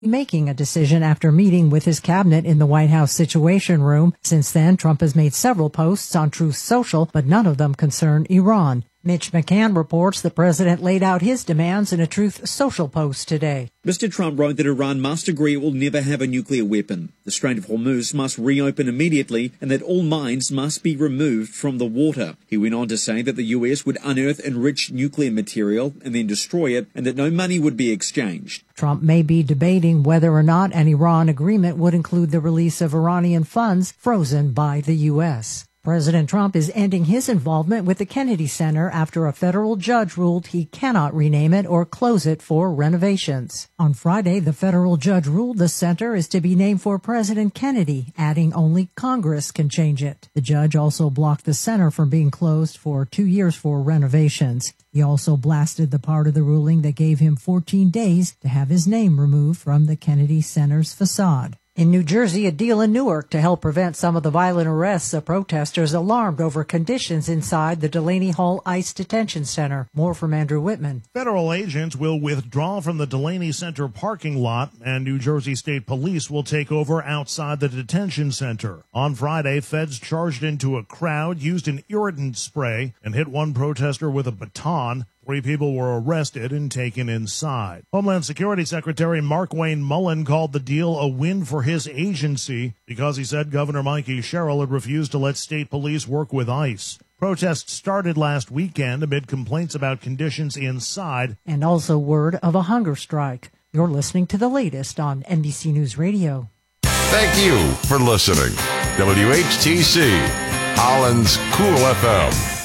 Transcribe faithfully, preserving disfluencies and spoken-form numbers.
making a decision after meeting with his cabinet in the White House Situation Room. Since then, Trump has made several posts on Truth Social, but none of them concern Iran. Mitch McCann reports the president laid out his demands in a Truth Social post today. Mister Trump wrote that Iran must agree it will never have a nuclear weapon. The Strait of Hormuz must reopen immediately and that all mines must be removed from the water. He went on to say that the U S would unearth enriched nuclear material and then destroy it and that no money would be exchanged. Trump may be debating whether or not an Iran agreement would include the release of Iranian funds frozen by the U S. President Trump is ending his involvement with the Kennedy Center after a federal judge ruled he cannot rename it or close it for renovations. On Friday, the federal judge ruled the center is to be named for President Kennedy, adding only Congress can change it. The judge also blocked the center from being closed for two years for renovations. He also blasted the part of the ruling that gave him fourteen days to have his name removed from the Kennedy Center's facade. In New Jersey, a deal in Newark to help prevent some of the violent arrests of protesters alarmed over conditions inside the Delaney Hall ICE Detention Center. More from Andrew Whitman. Federal agents will withdraw from the Delaney Center parking lot, and New Jersey State Police will take over outside the detention center. On Friday, feds charged into a crowd, used an irritant spray, and hit one protester with a baton. Three people were arrested and taken inside. Homeland Security Secretary Markwayne Mullin called the deal a win for his agency because he said Governor Mikey Sherrill had refused to let state police work with ICE. Protests started last weekend amid complaints about conditions inside. And also word of a hunger strike. You're listening to the latest on N B C News Radio. Thank you for listening. W H T C, Holland's Cool F M.